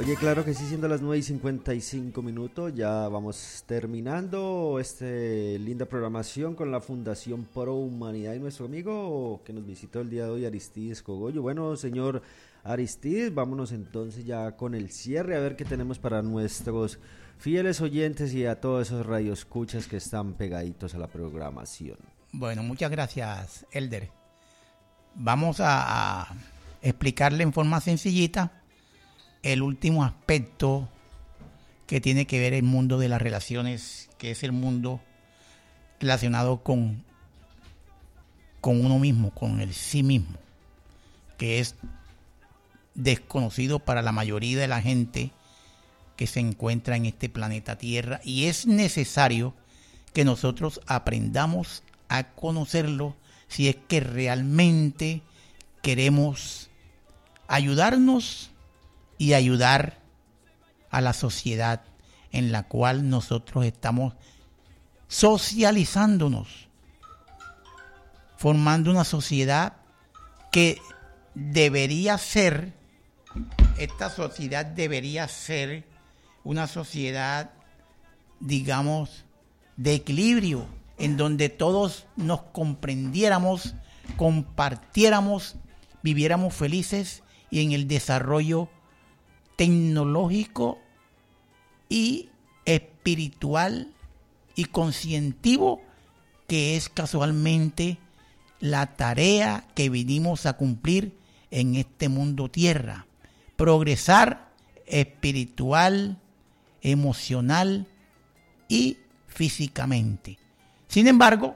Oye, claro que sí, siendo las 9:55, ya vamos terminando esta linda programación con la Fundación Pro Humanidad y nuestro amigo que nos visitó el día de hoy, Aristides Cogollo. Bueno, señor Aristides, vámonos entonces ya con el cierre, a ver qué tenemos para nuestros fieles oyentes y a todos esos radioescuchas que están pegaditos a la programación. Bueno, muchas gracias, Elder. Vamos a explicarle en forma sencillita el último aspecto que tiene que ver el mundo de las relaciones, que es el mundo relacionado con uno mismo, con el sí mismo, que es desconocido para la mayoría de la gente que se encuentra en este planeta Tierra, y es necesario que nosotros aprendamos a conocerlo si es que realmente queremos ayudarnos y ayudar a la sociedad en la cual nosotros estamos socializándonos, formando una sociedad que debería ser, esta sociedad debería ser una sociedad, digamos, de equilibrio, en donde todos nos comprendiéramos, compartiéramos, viviéramos felices y en el desarrollo tecnológico y espiritual y conscientivo, que es casualmente la tarea que vinimos a cumplir en este mundo tierra. Progresar espiritual, emocional y físicamente. Sin embargo,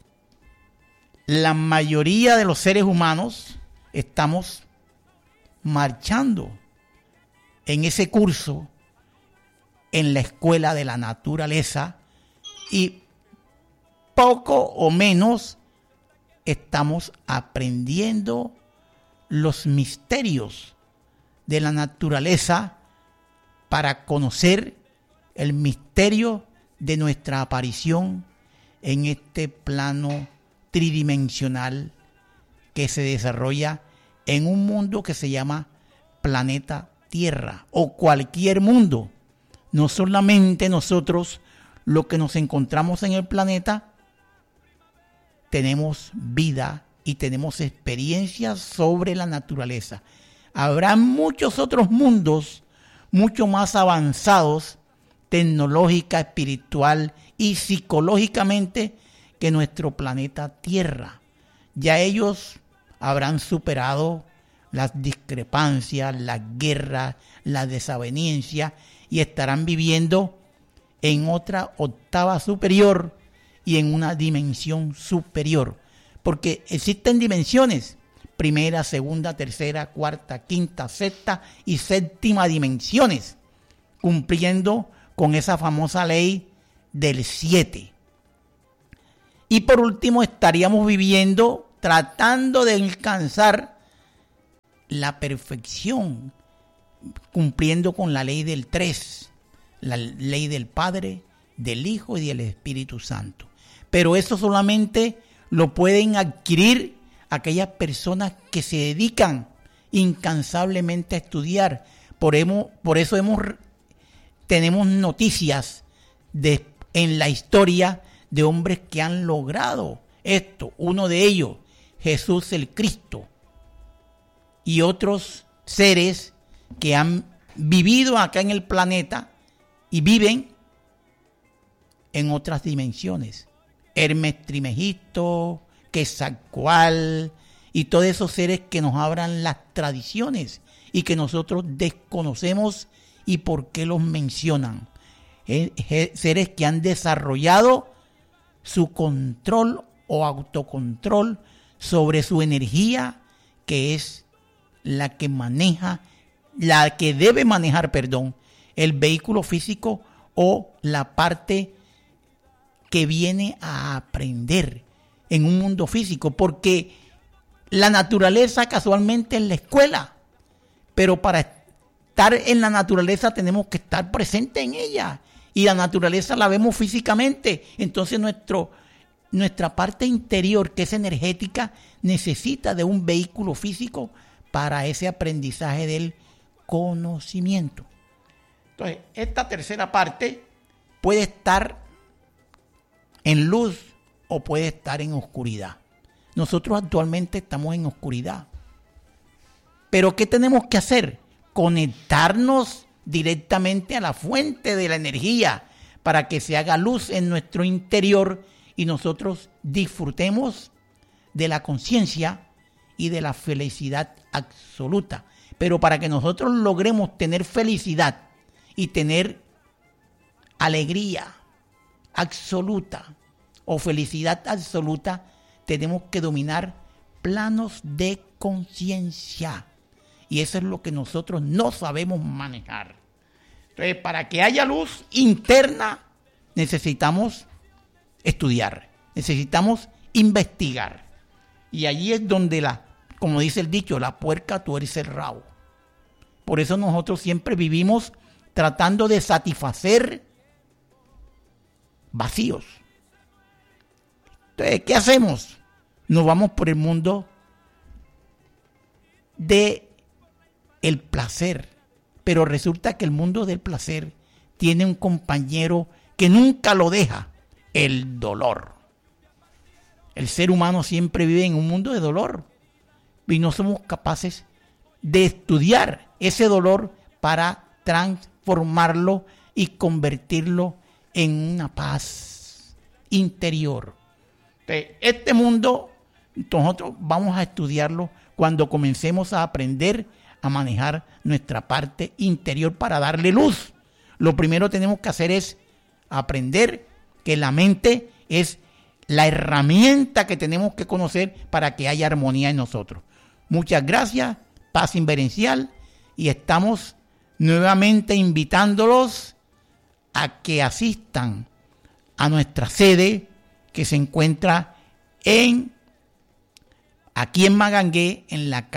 la mayoría de los seres humanos estamos marchando en ese curso en la escuela de la naturaleza y poco o menos estamos aprendiendo los misterios de la naturaleza para conocer el misterio de nuestra aparición en este plano tridimensional que se desarrolla en un mundo que se llama planeta Tierra o cualquier mundo. No solamente nosotros, los que nos encontramos en el planeta, tenemos vida y tenemos experiencias sobre la naturaleza. Habrá muchos otros mundos mucho más avanzados, tecnológica, espiritual y psicológicamente, que nuestro planeta Tierra. Ya ellos habrán superado las discrepancias, las guerras, las desavenencias y estarán viviendo en otra octava superior y en una dimensión superior. Porque existen dimensiones: primera, segunda, tercera, cuarta, quinta, sexta y séptima dimensiones, cumpliendo con esa famosa ley del 7. Y por último estaríamos viviendo, tratando de alcanzar la perfección, cumpliendo con la ley del 3, la ley del Padre, del Hijo y del Espíritu Santo. Pero eso solamente lo pueden adquirir aquellas personas que se dedican incansablemente a estudiar. Por eso tenemos noticias en la historia de hombres que han logrado esto. Uno de ellos, Jesús el Cristo, y otros seres que han vivido acá en el planeta y viven en otras dimensiones. Hermes Trismegisto, Quetzalcóatl y todos esos seres que nos hablan las tradiciones y que nosotros desconocemos y por qué los mencionan. Seres que han desarrollado su control o autocontrol sobre su energía, que es la que debe manejar, el vehículo físico o la parte que viene a aprender en un mundo físico, porque la naturaleza casualmente es la escuela, pero para estar en la naturaleza tenemos que estar presentes en ella, y la naturaleza la vemos físicamente. Entonces nuestra parte interior, que es energética, necesita de un vehículo físico para ese aprendizaje del conocimiento. Entonces, esta tercera parte puede estar en luz o puede estar en oscuridad. Nosotros actualmente estamos en oscuridad. Pero ¿qué tenemos que hacer? Conectarnos directamente a la fuente de la energía para que se haga luz en nuestro interior y nosotros disfrutemos de la conciencia y de la felicidad absoluta. Pero para que nosotros logremos tener felicidad y tener alegría absoluta o felicidad absoluta, tenemos que dominar planos de conciencia. Y eso es lo que nosotros no sabemos manejar. Entonces, para que haya luz interna, necesitamos estudiar, necesitamos investigar. Y allí es donde, como dice el dicho, la puerca tuerce el rabo. Por eso nosotros siempre vivimos tratando de satisfacer vacíos. Entonces, ¿qué hacemos? Nos vamos por el mundo de el placer, pero resulta que el mundo del placer tiene un compañero que nunca lo deja, el dolor. El ser humano siempre vive en un mundo de dolor y no somos capaces de estudiar ese dolor para transformarlo y convertirlo en una paz interior. Entonces, este mundo nosotros vamos a estudiarlo cuando comencemos a aprender a manejar nuestra parte interior para darle luz. Lo primero que tenemos que hacer es aprender que la mente es la herramienta que tenemos que conocer para que haya armonía en nosotros. Muchas gracias, Paz Inverencial, y estamos nuevamente invitándolos a que asistan a nuestra sede que se encuentra aquí en Magangué, en la calle